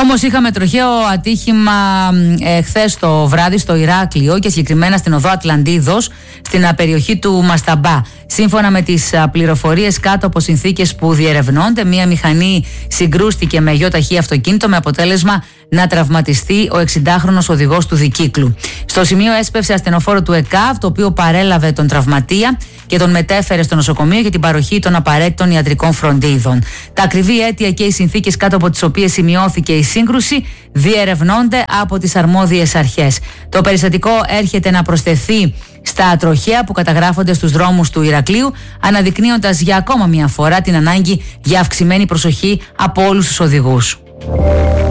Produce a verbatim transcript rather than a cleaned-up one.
Όμως είχαμε τροχαίο ατύχημα ε, χθες το βράδυ στο Ηράκλειο και συγκεκριμένα στην οδό Ατλαντίδος, στην περιοχή του Μασταμπά. Σύμφωνα με τις πληροφορίες, κάτω από συνθήκες που διερευνώνται, μία μηχανή συγκρούστηκε με γιοταχή αυτοκίνητο με αποτέλεσμα να τραυματιστεί ο εξηντάχρονος οδηγός του δικύκλου. Στο σημείο έσπευσε ασθενοφόρο του ΕΚΑΒ, το οποίο παρέλαβε τον τραυματία και τον μετέφερε στο νοσοκομείο για την παροχή των απαραίτητων ιατρικών φροντίδων. Τα ακριβή αίτια και οι συνθήκες κάτω από τις οποίες σημειώθηκε η σύγκρουση διερευνώνται από τις αρμόδιες αρχές. Το περιστατικό έρχεται να προσθεθεί στα τροχαία που καταγράφονται στους δρόμους του Ηρακλείου, αναδεικνύοντας για ακόμα μια φορά την ανάγκη για αυξημένη προσοχή από όλους τους οδηγούς.